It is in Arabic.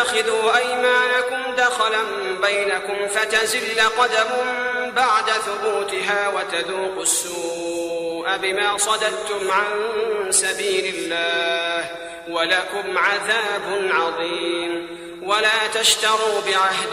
تتخذوا أيمانكم دخلا بينكم فتزل قدم بعد ثبوتها وتذوقوا السوء بما صددتم عن سبيل الله ولكم عذاب عظيم. ولا تشتروا بعهد